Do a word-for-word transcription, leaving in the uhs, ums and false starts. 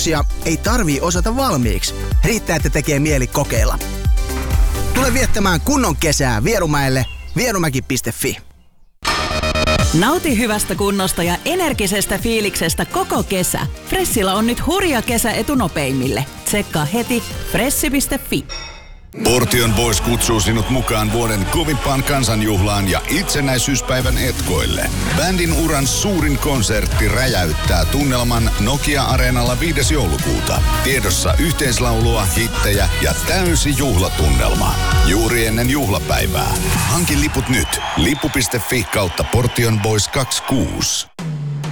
ajatuksia ei tarvii osata valmiiksi. Riittää, että tekee mieli kokeilla. Tule viettämään kunnon kesää Vierumäelle. Vierumäki piste fi. Nauti hyvästä kunnosta ja energisestä fiiliksestä koko kesä. Fressillä on nyt hurja kesäetu nopeimille. Tsekkaa heti fressi piste fi. Portion Boys kutsuu sinut mukaan vuoden kovimpaan kansanjuhlaan ja itsenäisyyspäivän etkoille. Bändin uran suurin konsertti räjäyttää tunnelman Nokia-areenalla viides joulukuuta. Tiedossa yhteislaulua, hittejä ja täysi juhlatunnelma. Juuri ennen juhlapäivää. Hanki liput nyt. lippu piste fi kautta Portion Boys kaksikymmentäkuusi.